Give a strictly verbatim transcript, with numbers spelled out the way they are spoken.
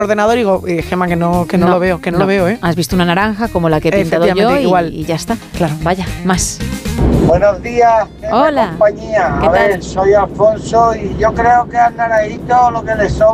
ordenador y digo, eh, Gemma, que no, que no, no lo veo, que no, no lo veo, ¿eh? Has visto una naranja como la que he pintado yo y, igual. y ya está. Claro. Vaya, más. Buenos días, hola. compañía. ¿Qué A tal? ver, soy Alfonso y yo creo que al naranjito lo que le sobra